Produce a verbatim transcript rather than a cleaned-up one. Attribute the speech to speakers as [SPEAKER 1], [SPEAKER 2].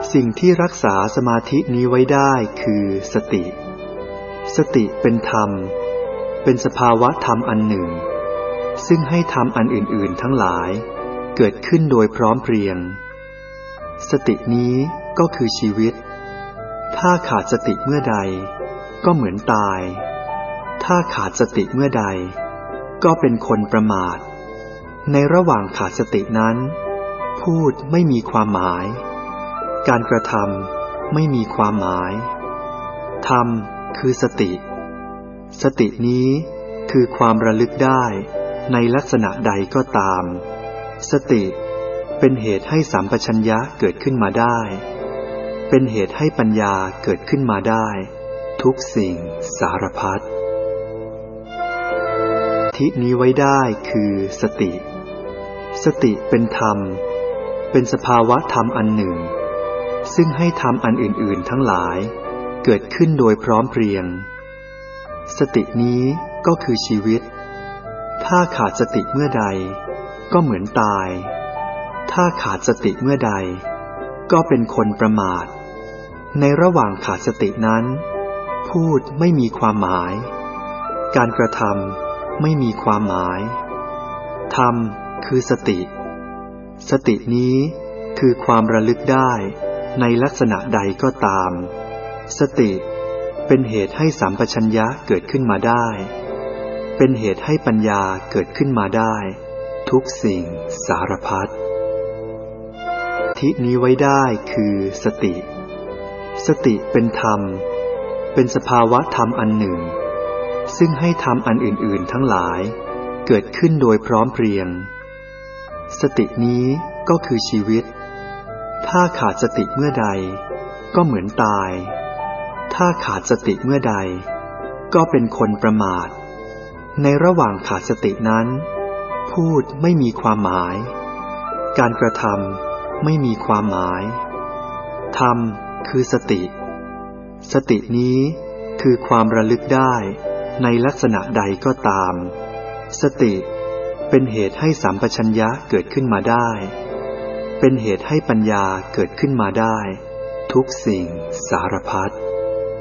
[SPEAKER 1] สิ่งที่รักษาสมาธินี้ไว้ได้คือสติสติเป็นธรรมเป็นสภาวะธรรมอันหนึ่งซึ่งให้ธรรมอันอื่นๆทั้งหลายเกิดขึ้นโดยพร้อมเพรียงสตินี้ก็คือชีวิตถ้าขาดสติเมื่อใดก็เหมือนตายถ้าขาดสติเมื่อใดก็เป็นคนประมาทในระหว่างขาดสตินั้นพูดไม่มีความหมายการกระทำไม่มีความหมายธรรมคือสติสตินี้คือความระลึกได้ในลักษณะใดก็ตามสติเป็นเหตุให้สัมปชัญญะเกิดขึ้นมาได้เป็นเหตุให้ปัญญาเกิดขึ้นมาได้ทุกสิ่งสารพัดที่นี้ไว้ได้คือสติสติเป็นธรรมเป็นสภาวะธรรมอันหนึ่งซึ่งให้ธรรมอันอื่นๆทั้งหลายเกิดขึ้นโดยพร้อมเพรียงสตินี้ก็คือชีวิตถ้าขาดสติเมื่อใดก็เหมือนตายถ้าขาดสติเมื่อใดก็เป็นคนประมาทในระหว่างขาดสตินั้นพูดไม่มีความหมายการกระทำไม่มีความหมายธรรมคือสติสตินี้คือความระลึกได้ในลักษณะใดก็ตามสติเป็นเหตุให้สัมปชัญญะเกิดขึ้นมาได้เป็นเหตุให้ปัญญาเกิดขึ้นมาได้ทุกสิ่งสารพัดที่นี้ไว้ได้คือสติสติเป็นธรรมเป็นสภาวะธรรมอันหนึ่งซึ่งให้ธรรมอันอื่นๆทั้งหลายเกิดขึ้นโดยพร้อมเพรียงสตินี้ก็คือชีวิตถ้าขาดสติเมื่อใดก็เหมือนตายถ้าขาดสติเมื่อใดก็เป็นคนประมาทในระหว่างขาดสตินั้นพูดไม่มีความหมายการกระทำไม่มีความหมายธรรมคือสติสตินี้คือความระลึกได้ในลักษณะใดก็ตามสติเป็นเหตุให้สัมปชัญญะเกิดขึ้นมาได้เป็นเหตุให้ปัญญาเกิดขึ้นมาได้ทุกสิ่งสารพัด